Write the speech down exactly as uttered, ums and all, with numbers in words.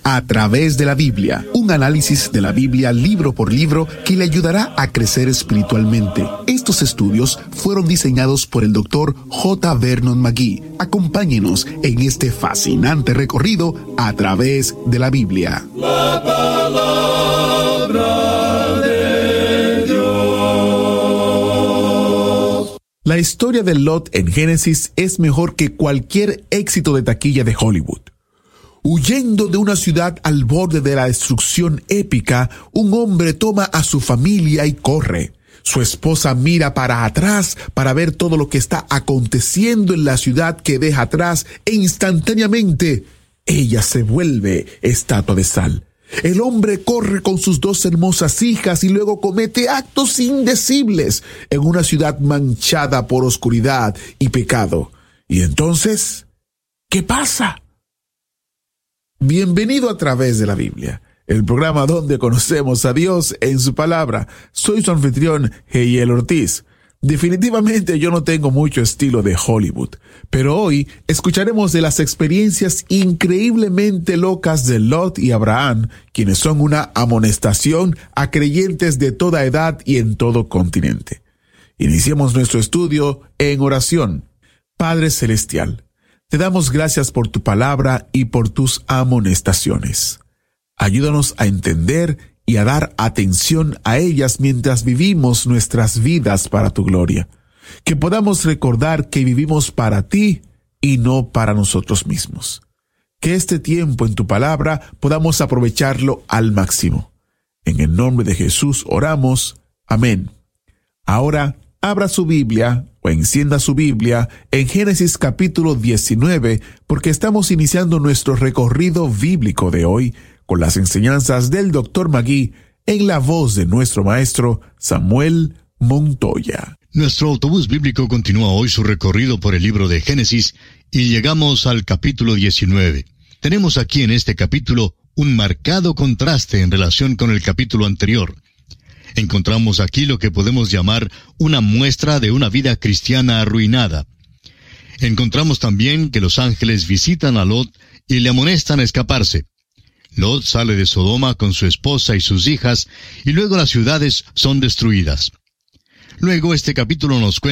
A través de la Biblia, un análisis de la Biblia libro por libro que le ayudará a crecer espiritualmente. Estos estudios fueron diseñados por el doctor J. Vernon McGee. Acompáñenos en este fascinante recorrido a través de la Biblia. La palabra de Dios. La historia de Lot en Génesis es mejor que cualquier éxito de taquilla de Hollywood. Huyendo de una ciudad al borde de la destrucción épica, un hombre toma a su familia y corre. Su esposa mira para atrás para ver todo lo que está aconteciendo en la ciudad que deja atrás e instantáneamente ella se vuelve estatua de sal. El hombre corre con sus dos hermosas hijas y luego comete actos indecibles en una ciudad manchada por oscuridad y pecado. ¿Y entonces qué pasa? Bienvenido a través de la Biblia, el programa donde conocemos a Dios en su palabra. Soy su anfitrión, Heiel Ortiz. Definitivamente yo no tengo mucho estilo de Hollywood, pero hoy escucharemos de las experiencias increíblemente locas de Lot y Abraham, quienes son una amonestación a creyentes de toda edad y en todo continente. Iniciemos nuestro estudio en oración. Padre Celestial, te damos gracias por tu palabra y por tus amonestaciones. Ayúdanos a entender y a dar atención a ellas mientras vivimos nuestras vidas para tu gloria. Que podamos recordar que vivimos para ti y no para nosotros mismos. Que este tiempo en tu palabra podamos aprovecharlo al máximo. En el nombre de Jesús oramos. Amén. Ahora, abra su Biblia o encienda su Biblia en Génesis capítulo diecinueve, porque estamos iniciando nuestro recorrido bíblico de hoy con las enseñanzas del doctor McGee en la voz de nuestro maestro Samuel Montoya. Nuestro autobús bíblico continúa hoy su recorrido por el libro de Génesis y llegamos al capítulo diecinueve. Tenemos aquí en este capítulo un marcado contraste en relación con el capítulo anterior. Encontramos aquí lo que podemos llamar una muestra de una vida cristiana arruinada. Encontramos también que los ángeles visitan a Lot y le amonestan a escaparse. Lot sale de Sodoma con su esposa y sus hijas, y luego las ciudades son destruidas. Luego este capítulo nos cuenta